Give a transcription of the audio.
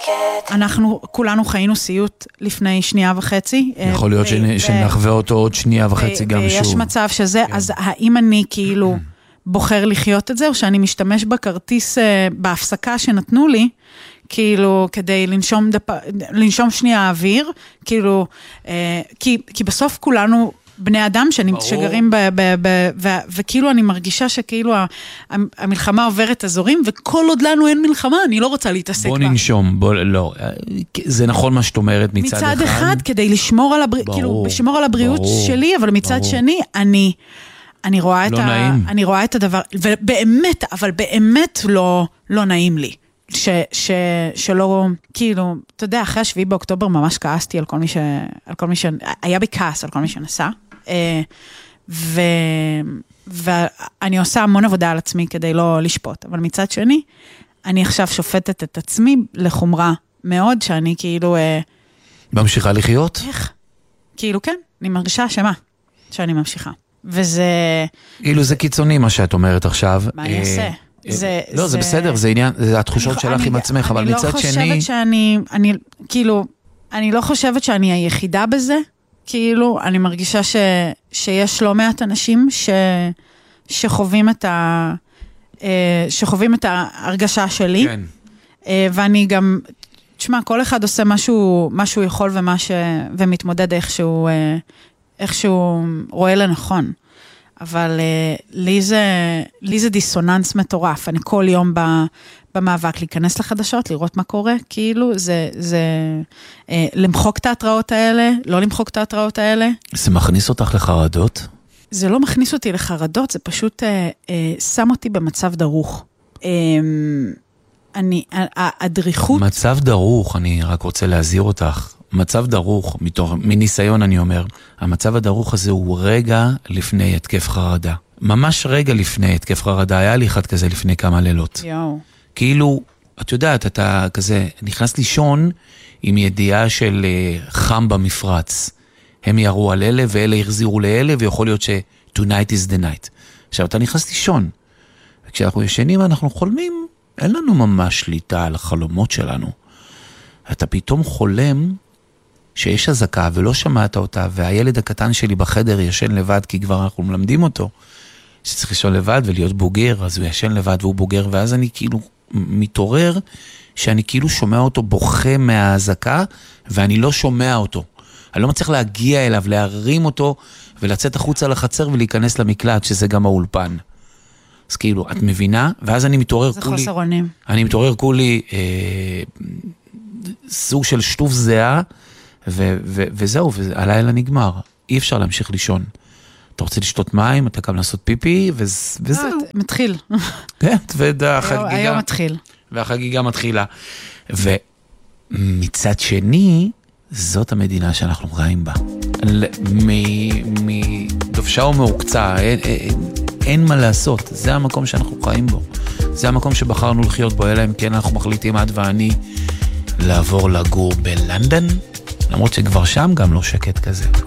אנחנו כולנו חיינו סיוט לפני שנייה וחצי. יכול להיות שנחווה אותו עוד שנייה וחצי גם שוב. ויש מצב שזה, אז האם אני כאילו בוחר לחיות את זה, או שאני משתמש בכרטיס, בהפסקה שנתנו לי, כאילו, כדי לנשום שנייה האוויר, כאילו, כי בסוף כולנו בני אדם שגרים וכאילו אני מרגישה שכאילו המלחמה עוברת אזורים, וכל עוד לנו אין מלחמה, אני לא רוצה להתעסק בה. בוא ננשום, לא, זה נכון מה שאת אומרת מצד אחד, כדי לשמור על הבריאות שלי, אבל מצד שני, אני רואה את הדבר, ובאמת, אבל באמת לא נעים לי. שלא, כאילו, אתה יודע, אחרי 7 באוקטובר ממש כעסתי על כל מי היה בי כעס על כל מי שנסע, ואני עושה המון עבודה על עצמי כדי לא לשפוט, אבל מצד שני, אני עכשיו שופטת את עצמי לחומרה מאוד, שאני כאילו... ממשיכה לחיות? איך? כאילו כן, אני מרגישה אשמה שאני ממשיכה. וזה... כאילו זה קיצוני מה שאת אומרת עכשיו. מה אני אעשה? לא, זה בסדר, זה עניין, זה התחושות שלך עם עצמך, אבל מצד שני... אני לא חושבת שאני היחידה בזה, כאילו, אני מרגישה שיש לא מעט אנשים שחווים את ההרגשה שלי, ואני גם, תשמע, כל אחד עושה משהו יכול ומתמודד איכשהו רואה לנכון. אבל לי זה דיסוננס מטורף. אני כל יום במאבק להיכנס לחדשות, לראות מה קורה, כאילו זה למחוק את ההתראות האלה, לא למחוק את ההתראות האלה. זה מכניס אותך לחרדות? זה לא מכניס אותי לחרדות, זה פשוט שם אותי במצב דרוך. הדריכות... מצב דרוך, אני רק רוצה להזהיר אותך. מצב דרוך, מניסיון אני אומר, המצב הדרוך הזה הוא רגע לפני התקף חרדה. ממש רגע לפני התקף חרדה, היה לי אחד כזה לפני כמה לילות. כאילו, את יודעת, אתה כזה נכנס לישון עם ידיעה של חם במפרץ. הם ירו על אלה ואלה יחזירו לאלה, ויכול להיות ש-tonight is the night. עכשיו, אתה נכנס לישון, וכשאנחנו ישנים אנחנו חולמים, אין לנו ממש שליטה על החלומות שלנו. אתה פתאום חולם שיש הזקה ולא שמעת אותה, והילד הקטן שלי בחדר ישן לבד, כי כבר אנחנו מלמדים אותו, שצריך לישון לבד ולהיות בוגר, אז הוא ישן לבד והוא בוגר, ואז אני כאילו מתעורר, שאני כאילו שומע אותו בוכה מההזקה, ואני לא שומע אותו. אני לא מצליח להגיע אליו, להרים אותו, ולצאת החוצה לחצר ולהיכנס למקלט, שזה גם האולפן. אז כאילו, את מבינה? ואז אני מתעורר זה חוסר אונים. אני מתעורר כולי סוג של שטוף זהה, וזהו, והלילה נגמר. אי אפשר להמשיך לישון. אתה רוצה לשתות מים, אתה גם לעשות פיפי, וזהו. מתחיל. כן, והחגיגה... היום מתחיל. והחגיגה מתחילה. ומצד שני, זאת המדינה שאנחנו חיים בה. מדובשה ומעוקצה, אין מה לעשות. זה המקום שאנחנו חיים בו. זה המקום שבחרנו לחיות בו, אלא אם כן אנחנו מחליטים את ואני לעבור לגור בלונדון, למרות שכבר שם גם לא שקט כזה.